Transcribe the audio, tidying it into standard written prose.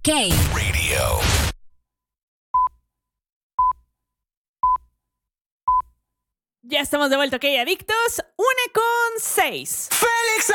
OK Radio. Ya estamos de vuelta, OK Adictos. 1:06. Félix